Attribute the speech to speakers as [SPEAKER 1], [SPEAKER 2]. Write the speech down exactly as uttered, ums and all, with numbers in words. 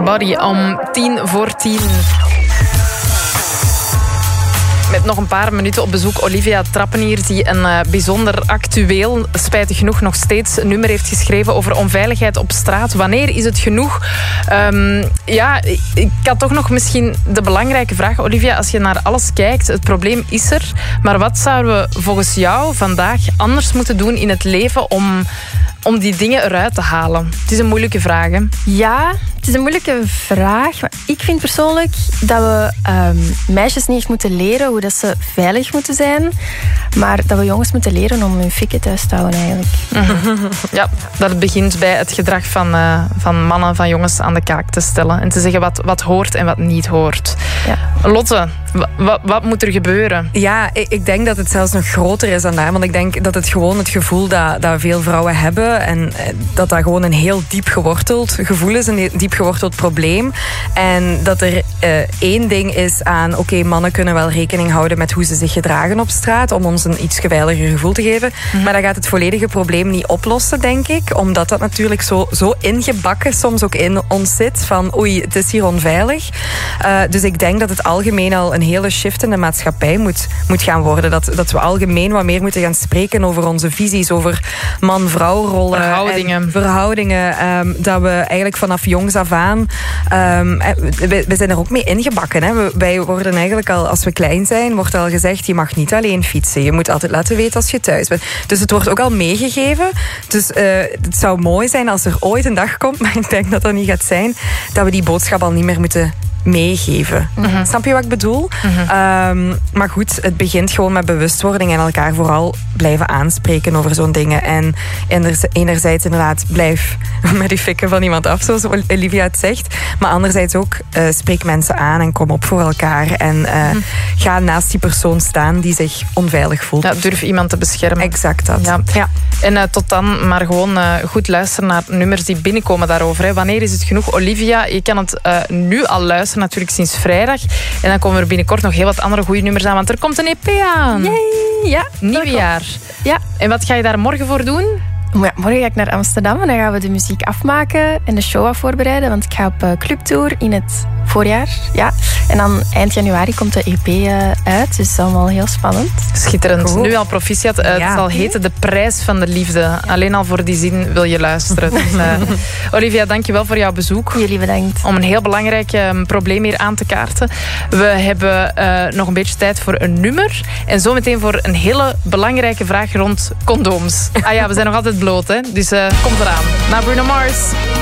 [SPEAKER 1] Body om tien voor tien. Met nog een paar minuten op bezoek Olivia Trappenier, die een uh, bijzonder actueel, spijtig genoeg nog steeds een nummer heeft geschreven over onveiligheid op straat. Wanneer is het genoeg? Um, ja, ik had toch nog misschien de belangrijke vraag, Olivia, als je naar alles kijkt, het probleem is er, maar wat zouden we volgens jou vandaag anders moeten doen in het leven om, om die dingen eruit te halen? Het is een moeilijke vraag, hè?
[SPEAKER 2] Ja, het is een moeilijke vraag. Maar ik vind persoonlijk dat we um, meisjes niet echt moeten leren hoe dat ze veilig moeten zijn. Maar dat we jongens moeten leren om hun fikken thuis te houden eigenlijk.
[SPEAKER 1] Mm-hmm. Ja, dat begint bij het gedrag van, uh, van mannen, van jongens aan de kaak te stellen. En te zeggen wat, wat hoort en wat niet hoort. Ja. Lotte, wat, wat moet er gebeuren?
[SPEAKER 3] Ja, ik, ik denk dat het zelfs nog groter is dan dat. Want ik denk dat het gewoon het gevoel dat, dat veel vrouwen hebben. En dat dat gewoon een heel diep geworteld gevoel is. Een diep geworteld probleem. En dat er uh, één ding is aan... Oké, okay, mannen kunnen wel rekening houden met hoe ze zich gedragen op straat. Om ons een iets veiliger gevoel te geven. Mm-hmm. Maar dat gaat het volledige probleem niet oplossen, denk ik. Omdat dat natuurlijk zo, zo ingebakken soms ook in ons zit. Van oei, het is hier onveilig. Uh, dus ik denk dat het algemeen al een hele shift in de maatschappij moet, moet gaan worden. Dat, dat we algemeen wat meer moeten gaan spreken over onze visies. Over man-vrouw rollen.
[SPEAKER 1] Verhoudingen.
[SPEAKER 3] En verhoudingen. Um, dat we eigenlijk vanaf jongs af aan... Um, we, we zijn er ook mee ingebakken. Hè. We, wij worden eigenlijk al, als we klein zijn, wordt al gezegd, je mag niet alleen fietsen. Je moet altijd laten weten als je thuis bent. Dus het wordt ook al meegegeven. Dus uh, het zou mooi zijn als er ooit een dag komt, maar ik denk dat dat niet gaat zijn, dat we die boodschap al niet meer moeten meegeven. Mm-hmm. Snap je wat ik bedoel? Mm-hmm. Um, maar goed, het begint gewoon met bewustwording en elkaar vooral blijven aanspreken over zo'n dingen. En enerzijds inderdaad, blijf met die fikken van iemand af, zoals Olivia het zegt. Maar anderzijds ook, uh, spreek mensen aan en kom op voor elkaar. En uh, mm-hmm. ga naast die persoon staan die zich onveilig voelt.
[SPEAKER 1] Ja, durf iemand te beschermen.
[SPEAKER 3] Exact dat.
[SPEAKER 1] Ja. Ja. En uh, tot dan maar gewoon uh, goed luisteren naar nummers die binnenkomen daarover. Hè. Wanneer is het genoeg? Olivia, je kan het uh, nu al luisteren, natuurlijk sinds vrijdag. En dan komen er binnenkort nog heel wat andere goede nummers aan, want er komt een E P aan.
[SPEAKER 2] Yay, ja.
[SPEAKER 1] Nieuwjaar.
[SPEAKER 2] Ja.
[SPEAKER 1] En wat ga je daar morgen voor doen?
[SPEAKER 2] Ja, morgen ga ik naar Amsterdam en dan gaan we de muziek afmaken en de show af voorbereiden, want ik ga op uh, clubtour in het voorjaar. Ja. En dan eind januari komt de E P uh, uit, dus dat is allemaal heel spannend.
[SPEAKER 1] Schitterend. Cool. Nu al proficiat. Uh, ja. Het zal heten De Prijs van de Liefde. Alleen al voor die zin wil je luisteren. Dus, uh, Olivia, dankjewel voor jouw bezoek.
[SPEAKER 2] Jullie bedankt.
[SPEAKER 1] Om een heel belangrijk um, probleem hier aan te kaarten. We hebben uh, nog een beetje tijd voor een nummer. En zometeen voor een hele belangrijke vraag rond condooms. Ah ja, we zijn nog altijd bloot, hè? Dus uh, komt eraan. Naar Bruno Mars.